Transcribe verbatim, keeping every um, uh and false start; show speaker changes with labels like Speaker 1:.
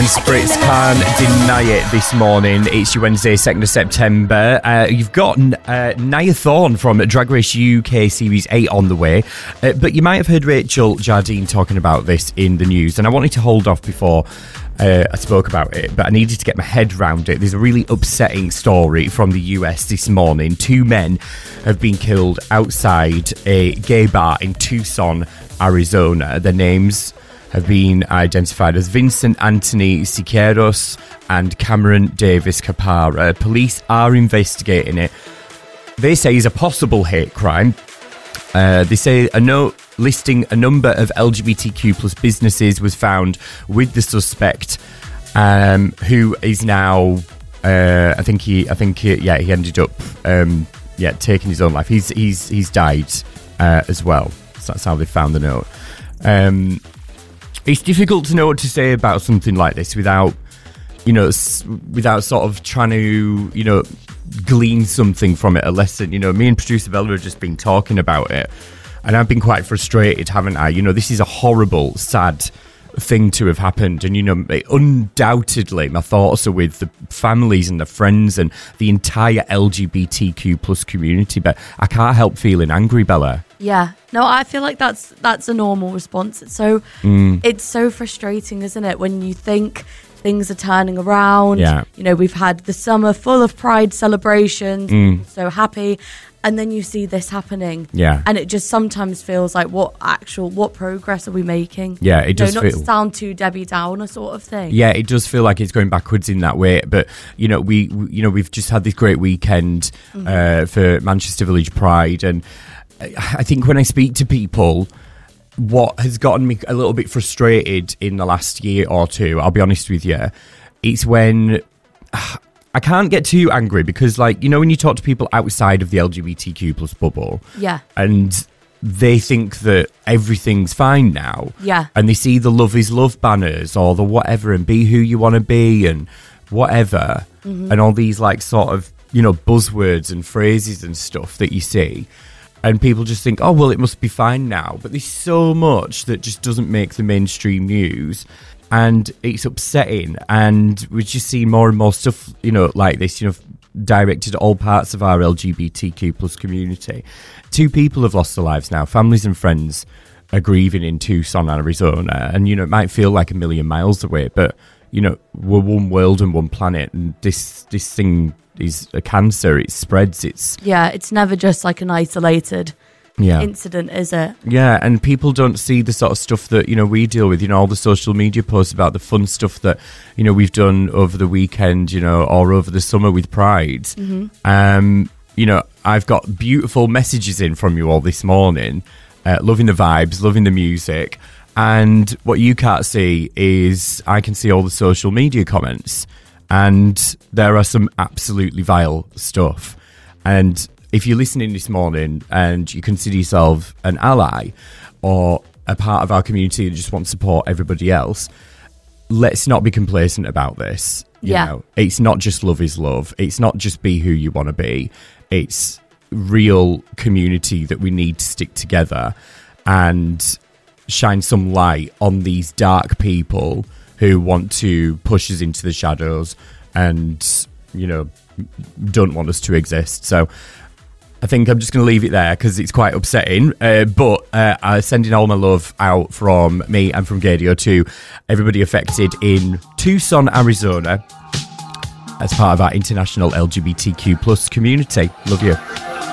Speaker 1: and Spritz can't deny it this morning. It's your Wednesday, second of September. Uh, you've got uh, Nia Thorne from Drag Race U K Series eight on the way. Uh, but you might have heard Rachel Jardine talking about this in the news. And I wanted to hold off before uh, I spoke about it. But I needed to get my head around it. There's a really upsetting story from the U S this morning. Two men have been killed outside a gay bar in Tucson, Arizona. Their names have been identified as Vincent Anthony Siqueiros and Cameron Davis Capara. Police are investigating it. They say it's a possible hate crime. Uh, they say a note listing a number of L G B T Q plus businesses was found with the suspect, um, who is now, uh, I think he, I think he, yeah, he ended up, um, yeah, taking his own life. He's he's he's died uh, as well. So that's how they found the note. Um, It's difficult to know what to say about something like this without, you know, s- without sort of trying to, you know, glean something from it, a lesson. You know, me and producer Bella have just been talking about it, and I've been quite frustrated, haven't I? You know, this is a horrible, sad thing to have happened, and you know, undoubtedly my thoughts are with the families and the friends and the entire L G B T Q plus community, but I can't help feeling angry, Bella.
Speaker 2: Yeah, no, I feel like that's that's a normal response. It's so
Speaker 1: Mm.
Speaker 2: it's so frustrating, isn't it, when you think things are turning around.
Speaker 1: Yeah.
Speaker 2: You know, we've had the summer full of Pride celebrations,
Speaker 1: Mm.
Speaker 2: so happy, and then you see this happening.
Speaker 1: Yeah.
Speaker 2: And it just sometimes feels like, what actual what progress are we making?
Speaker 1: Yeah, it does
Speaker 2: you know, not
Speaker 1: feel-
Speaker 2: to sound too Debbie Downer sort of thing.
Speaker 1: Yeah, it does feel like it's going backwards in that way. But you know, we, we you know we've just had this great weekend
Speaker 2: Mhm.
Speaker 1: uh, for Manchester Village Pride, and I think when I speak to people, what has gotten me a little bit frustrated in the last year or two, I'll be honest with you, it's when I can't get too angry because, like, you know, when you talk to people outside of the L G B T Q plus bubble,
Speaker 2: Yeah.
Speaker 1: and they think that everything's fine now,
Speaker 2: Yeah.
Speaker 1: and they see the love is love banners or the whatever and be who you want to be and whatever,
Speaker 2: Mhm.
Speaker 1: and all these like sort of, you know, buzzwords and phrases and stuff that you see. And people just think, oh, well, it must be fine now. But there's so much that just doesn't make the mainstream news. And it's upsetting. And we just see more and more stuff, you know, like this, you know, directed at all parts of our L G B T Q plus community. Two people have lost their lives now. Families and friends are grieving in Tucson, Arizona. And, you know, it might feel like a million miles away. But, you know, we're one world and one planet. And this this thing is a cancer. It spreads. It's
Speaker 2: Yeah, it's never just like an isolated
Speaker 1: yeah.
Speaker 2: incident, is it?
Speaker 1: Yeah, and people don't see the sort of stuff that, you know, we deal with, you know, all the social media posts about the fun stuff that, you know, we've done over the weekend, you know, or over the summer with Pride.
Speaker 2: Mhm.
Speaker 1: Um, you know, I've got beautiful messages in from you all this morning, uh, loving the vibes, loving the music. And what you can't see is I can see all the social media comments. And there are some absolutely vile stuff. And if you're listening this morning and you consider yourself an ally or a part of our community that just wants to support everybody else, let's not be complacent about this. You
Speaker 2: Yeah.
Speaker 1: know, it's not just love is love. It's not just be who you want to be. It's real community that we need to stick together and shine some light on these dark people who want to push us into the shadows and, you know, don't want us to exist. So I think I'm just going to leave it there because it's quite upsetting. Uh, but uh, I'm sending all my love out from me and from Gadio to everybody affected in Tucson, Arizona, as part of our international L G B T Q plus community. Love you.